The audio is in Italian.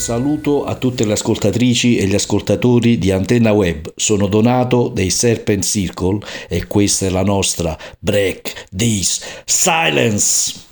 saluto a tutte le ascoltatrici e gli ascoltatori di Antenna Web. Sono Donato dei Serpent Circle e questa è la nostra Break This Silence.